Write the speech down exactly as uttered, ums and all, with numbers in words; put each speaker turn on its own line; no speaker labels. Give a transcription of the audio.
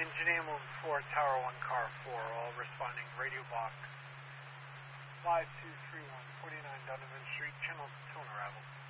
Engineer moving forward, Tower one, Car four, all responding, radio box five two three one, forty-nine Donovan Street, channel two on arrival.